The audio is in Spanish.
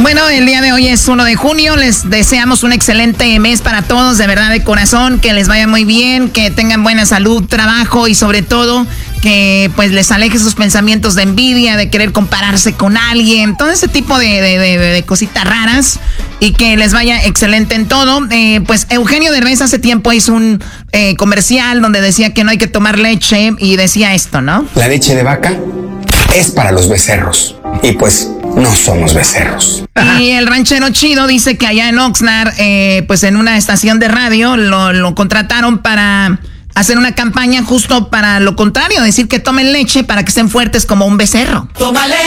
Bueno, el día de hoy es 1 de junio, les deseamos un excelente mes para todos, de verdad, de corazón, que les vaya muy bien, que tengan buena salud, trabajo y sobre todo que pues les aleje sus pensamientos de envidia, de querer compararse con alguien, todo ese tipo de cositas raras y que les vaya excelente en todo. Pues Eugenio Derbez hace tiempo hizo un comercial donde decía que no hay que tomar leche y decía esto, ¿no? La leche de vaca es para los becerros y pues no somos becerros. Y el ranchero chido dice que allá en Oxnard, pues en una estación de radio lo contrataron para hacer una campaña justo para lo contrario, decir que tomen leche para que estén fuertes como un becerro. Tómale.